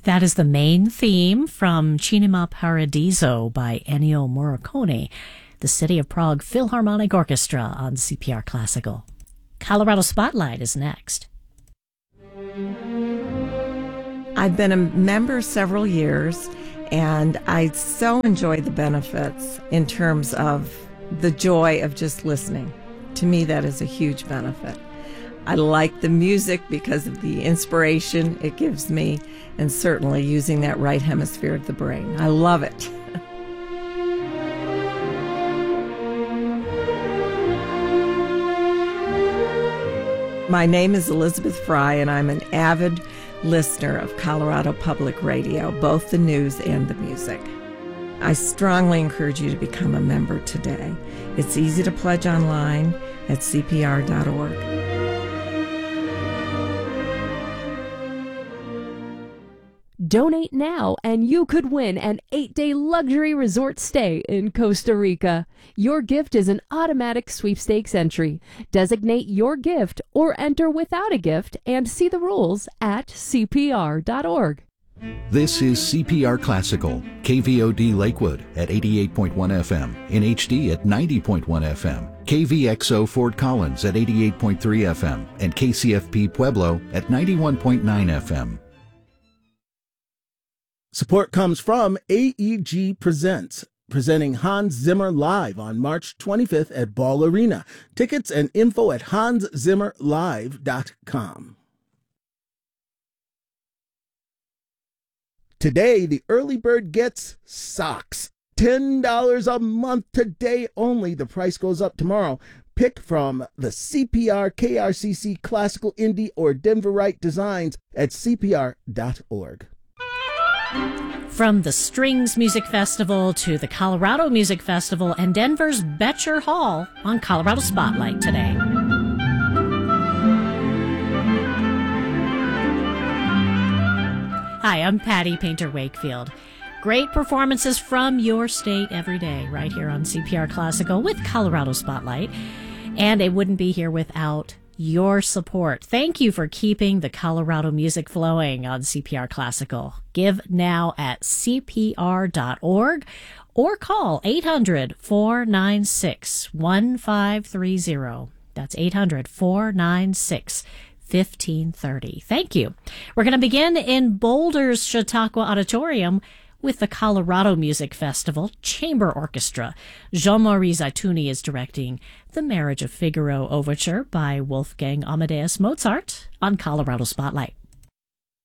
That is the main theme from Cinema Paradiso by Ennio Morricone, the City of Prague Philharmonic Orchestra on CPR Classical. Colorado Spotlight is next. I've been a member several years, and I so enjoy the benefits in terms of the joy of just listening. To me, that is a huge benefit. I like the music because of the inspiration it gives me, and certainly using that right hemisphere of the brain. I love it. My name is Elizabeth Fry, and I'm an avid listener of Colorado Public Radio, both the news and the music. I strongly encourage you to become a member today. It's easy to pledge online at cpr.org. Donate now and you could win an 8-day luxury resort stay in Costa Rica. Your gift is an automatic sweepstakes entry. Designate your gift or enter without a gift and see the rules at cpr.org. This is CPR Classical, KVOD Lakewood at 88.1 FM, in HD at 90.1 FM, KVXO Fort Collins at 88.3 FM, and KCFP Pueblo at 91.9 FM. Support comes from AEG Presents, presenting Hans Zimmer live on March 25th at Ball Arena. Tickets and info at hanszimmerlive.com. Today, the early bird gets socks. $10 a month today only. The price goes up tomorrow. Pick from the CPR, KRCC, Classical Indie, or Denverite designs at cpr.org. From the Strings Music Festival to the Colorado Music Festival and Denver's Betcher Hall on Colorado Spotlight today. Hi, I'm Patty Painter Wakefield. Great performances from your state every day right here on CPR Classical with Colorado Spotlight. And it wouldn't be here without your support. Thank you for keeping the Colorado music flowing on CPR Classical. Give now at cpr.org or call 800-496-1530. That's 800-496-1530. Thank you. We're going to begin in Boulder's Chautauqua Auditorium with the Colorado Music Festival Chamber Orchestra. Jean-Marie Zaituni is directing The Marriage of Figaro Overture by Wolfgang Amadeus Mozart on Colorado Spotlight.